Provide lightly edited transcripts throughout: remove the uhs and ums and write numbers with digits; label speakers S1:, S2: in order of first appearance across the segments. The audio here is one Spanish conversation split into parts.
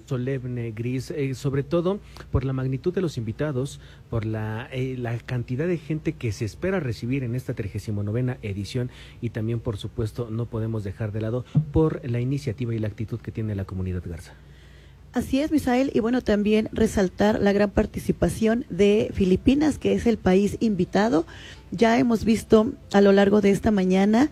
S1: solemne, Gris, sobre todo por la magnitud de los invitados, por la cantidad de gente que se espera recibir en esta 39ª edición y también, por supuesto, no podemos dejar de lado por la iniciativa y la actitud que tiene la comunidad Garza.
S2: Así es, Misael, y bueno, también resaltar la gran participación de Filipinas, que es el país invitado. Ya hemos visto a lo largo de esta mañana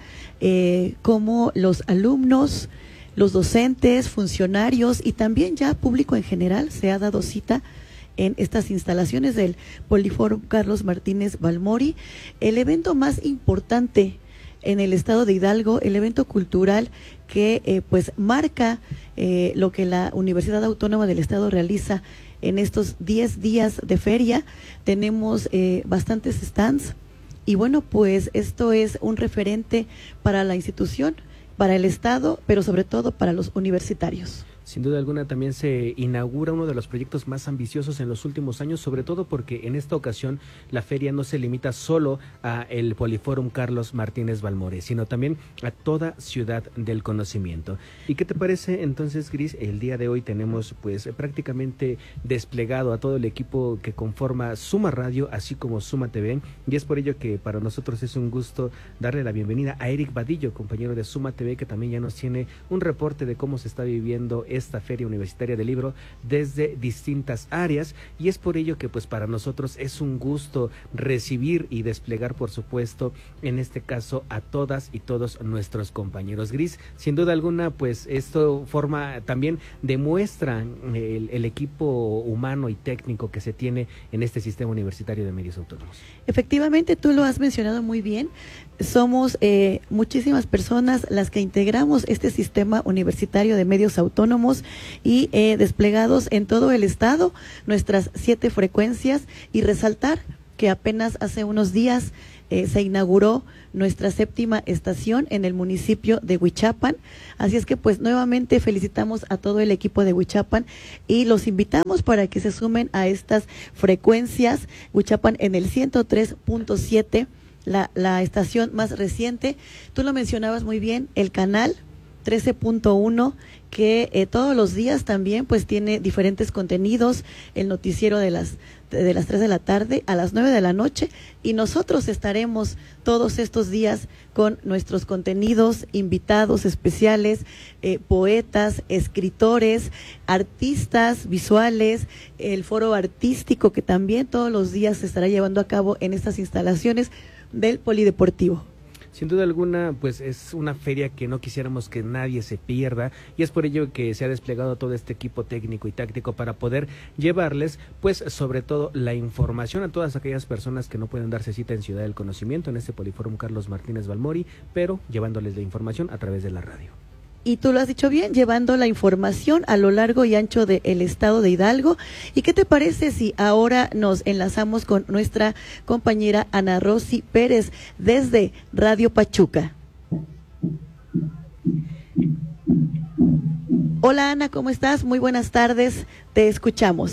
S2: cómo los alumnos, los docentes, funcionarios y también ya público en general se ha dado cita en estas instalaciones del Poliforum Carlos Martínez Balmori, el evento más importante en el estado de Hidalgo, el evento cultural que pues marca lo que la Universidad Autónoma del Estado realiza en estos 10 días de feria. Tenemos bastantes stands y bueno, pues esto es un referente para la institución, para el Estado, pero sobre todo para los universitarios.
S1: Sin duda alguna también se inaugura uno de los proyectos más ambiciosos en los últimos años, sobre todo porque en esta ocasión la feria no se limita solo a el Poliforum Carlos Martínez Balmori, sino también a toda Ciudad del Conocimiento. ¿Y qué te parece entonces, Gris? El día de hoy tenemos pues prácticamente desplegado a todo el equipo que conforma Suma Radio, así como Suma TV, y es por ello que para nosotros es un gusto darle la bienvenida a Eric Vadillo, compañero de Suma TV, que también ya nos tiene un reporte de cómo se está viviendo esta Feria Universitaria del Libro desde distintas áreas, y es por ello que pues para nosotros es un gusto recibir y desplegar, por supuesto, en este caso a todas y todos nuestros compañeros. Gris, sin duda alguna, pues esto forma también, demuestra el equipo humano y técnico que se tiene en este sistema universitario de medios autónomos.
S2: Efectivamente, tú lo has mencionado muy bien. Somos muchísimas personas las que integramos este sistema universitario de medios autónomos y desplegados en todo el estado, nuestras 7 frecuencias, y resaltar que apenas hace unos días se inauguró nuestra 7ª estación en el municipio de Huichapan. Así es que pues nuevamente felicitamos a todo el equipo de Huichapan y los invitamos para que se sumen a estas frecuencias. Huichapan en el 103.7, la estación más reciente. Tú lo mencionabas muy bien, el canal 13.1, que todos los días también pues tiene diferentes contenidos, el noticiero de las 3 de la tarde a las 9 de la noche, y nosotros estaremos todos estos días con nuestros contenidos, invitados especiales, poetas, escritores, artistas visuales, el foro artístico que también todos los días se estará llevando a cabo en estas instalaciones del Polideportivo.
S1: Sin duda alguna, pues es una feria que no quisiéramos que nadie se pierda, y es por ello que se ha desplegado todo este equipo técnico y táctico para poder llevarles, pues sobre todo la información a todas aquellas personas que no pueden darse cita en Ciudad del Conocimiento, en este Poliforum Carlos Martínez Balmori, pero llevándoles la información a través de la radio.
S2: Y tú lo has dicho bien, llevando la información a lo largo y ancho del estado de Hidalgo. ¿Y qué te parece si ahora nos enlazamos con nuestra compañera Ana Rosy Pérez desde Radio Pachuca? Hola Ana, ¿cómo estás? Muy buenas tardes, te escuchamos.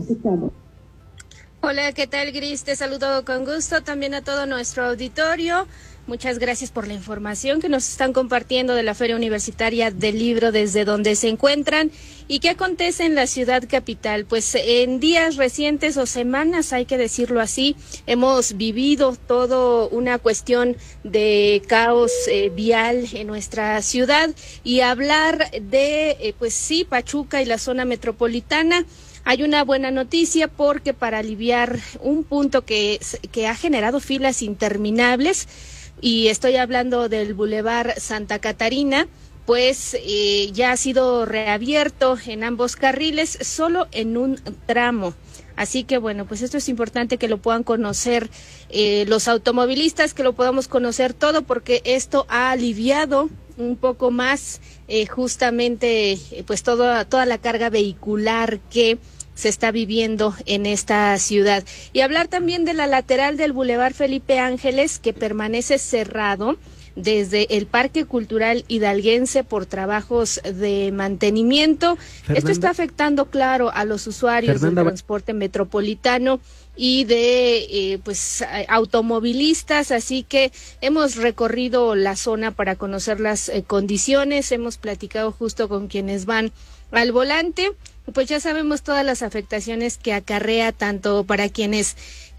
S3: Hola, ¿qué tal, Gris? Te saludo con gusto, también a todo nuestro auditorio. Muchas gracias por la información que nos están compartiendo de la Feria Universitaria del Libro desde donde se encuentran. ¿Y qué acontece en la ciudad capital? Pues en días recientes o semanas, hay que decirlo así, hemos vivido todo una cuestión de caos vial en nuestra ciudad, y hablar de, pues sí, Pachuca y la zona metropolitana. Hay una buena noticia, porque para aliviar un punto que ha generado filas interminables, y estoy hablando del Boulevard Santa Catarina, pues ya ha sido reabierto en ambos carriles, solo en un tramo. Así que bueno, pues esto es importante que lo puedan conocer los automovilistas, que lo podamos conocer todo, porque esto ha aliviado un poco más justamente pues toda la carga vehicular que se está viviendo en esta ciudad. Y hablar también de la lateral del Boulevard Felipe Ángeles, que permanece cerrado desde el Parque Cultural Hidalguense por trabajos de mantenimiento. Esto está afectando, claro, a los usuarios del transporte metropolitano, y de pues automovilistas, así que hemos recorrido la zona para conocer las condiciones, hemos platicado justo con quienes van al volante, pues ya sabemos todas las afectaciones que acarrea tanto para quienes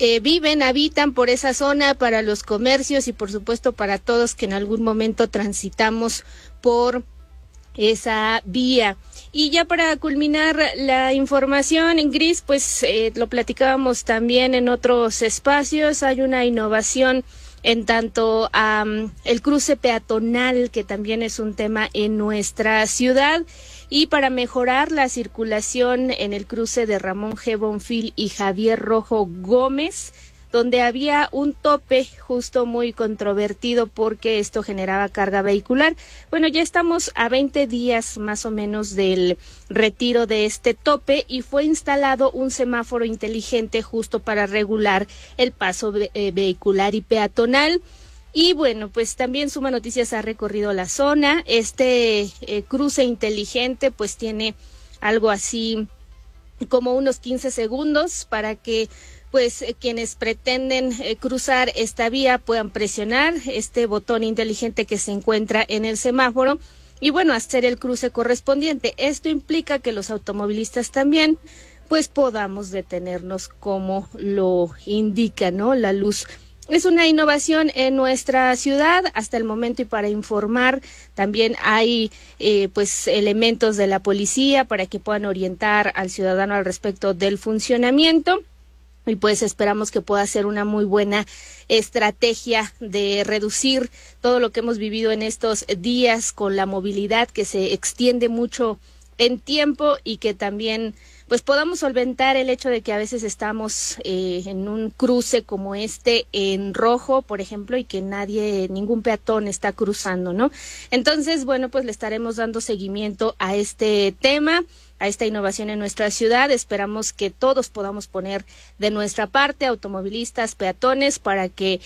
S3: habitan por esa zona, para los comercios y por supuesto para todos que en algún momento transitamos por esa vía. Y ya para culminar la información, Gris, pues lo platicábamos también en otros espacios, hay una innovación en tanto a el cruce peatonal, que también es un tema en nuestra ciudad, y para mejorar la circulación en el cruce de Ramón G. Bonfil y Javier Rojo Gómez, donde había un tope justo muy controvertido porque esto generaba carga vehicular. Bueno, ya estamos a 20 días más o menos del retiro de este tope y fue instalado un semáforo inteligente justo para regular el paso vehicular y peatonal. Y bueno, pues también Suma Noticias ha recorrido la zona. Este cruce inteligente pues tiene algo así como unos 15 segundos para que pues quienes pretenden cruzar esta vía puedan presionar este botón inteligente que se encuentra en el semáforo y bueno, hacer el cruce correspondiente. Esto implica que los automovilistas también pues podamos detenernos como lo indica, ¿no?, la luz. Es una innovación en nuestra ciudad hasta el momento, y para informar también hay pues elementos de la policía para que puedan orientar al ciudadano al respecto del funcionamiento. Y pues esperamos que pueda ser una muy buena estrategia de reducir todo lo que hemos vivido en estos días con la movilidad que se extiende mucho en tiempo y que también pues podamos solventar el hecho de que a veces estamos en un cruce como este en rojo, por ejemplo, y que ningún peatón está cruzando, ¿no? Entonces, bueno, pues le estaremos dando seguimiento a este tema, a esta innovación en nuestra ciudad. Esperamos que todos podamos poner de nuestra parte, automovilistas, peatones, para que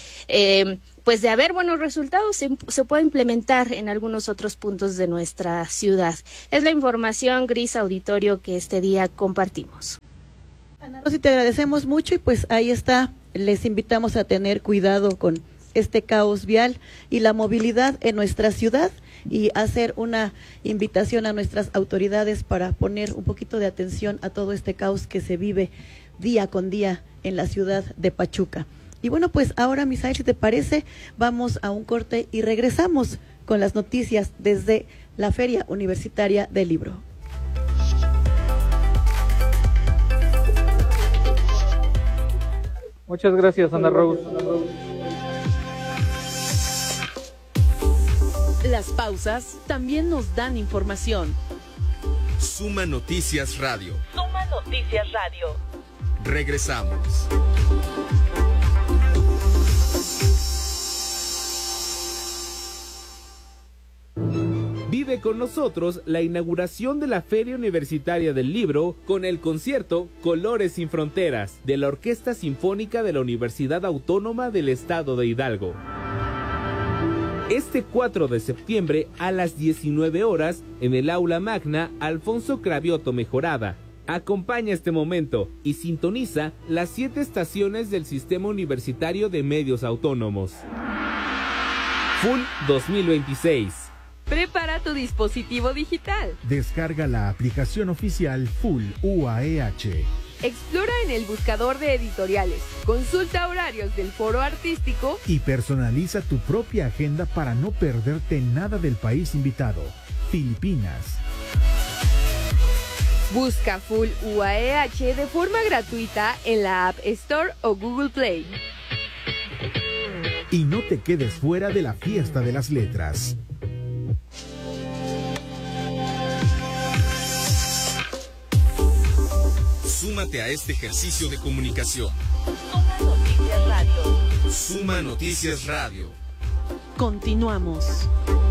S3: pues de haber buenos resultados se pueda implementar en algunos otros puntos de nuestra ciudad. Es la información, Gris, auditorio, que este día compartimos.
S2: Ana Rosy, te agradecemos mucho y pues ahí está, les invitamos a tener cuidado con este caos vial y la movilidad en nuestra ciudad, y hacer una invitación a nuestras autoridades para poner un poquito de atención a todo este caos que se vive día con día en la ciudad de Pachuca. Y bueno, pues ahora, Misael, si te parece, vamos a un corte y regresamos con las noticias desde la Feria Universitaria del Libro.
S4: Muchas gracias, Ana Rose.
S5: Las pausas también nos dan información.
S6: Suma Noticias Radio.
S5: Suma Noticias Radio.
S6: Regresamos.
S7: Vive con nosotros la inauguración de la Feria Universitaria del Libro con el concierto Colores sin Fronteras de la Orquesta Sinfónica de la Universidad Autónoma del Estado de Hidalgo. Este 4 de septiembre a las 19 horas en el Aula Magna Alfonso Cravioto Mejorada. Acompaña este momento y sintoniza las 7 estaciones del Sistema Universitario de Medios Autónomos. FUL 2026.
S5: Prepara tu dispositivo digital.
S8: Descarga la aplicación oficial FUL UAEH.
S5: Explora en el buscador de editoriales, consulta horarios del foro artístico
S8: y personaliza tu propia agenda para no perderte nada del país invitado, Filipinas.
S5: Busca FUL UAEH de forma gratuita en la App Store o Google Play.
S8: Y no te quedes fuera de la fiesta de las letras.
S6: Súmate a este ejercicio de comunicación.
S5: Suma Noticias Radio.
S6: Suma Noticias Radio.
S5: Continuamos.